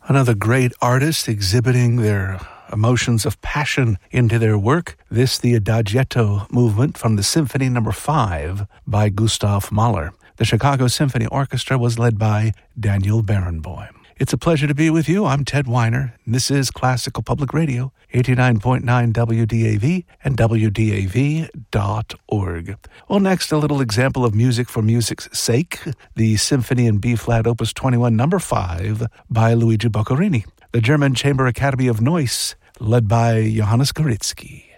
Another great artist exhibiting their emotions of passion into their work. This, the Adagietto movement from the Symphony No. 5 by Gustav Mahler. The Chicago Symphony Orchestra was led by Daniel Barenboim. It's a pleasure to be with you. I'm Ted Weiner, and this is Classical Public Radio, 89.9 WDAV and WDAV.org. Well, next, a little example of music for music's sake, the Symphony in B-flat Opus 21 No. 5 by Luigi Boccherini. The German Chamber Academy of Neuss, led by Johannes Goritzky.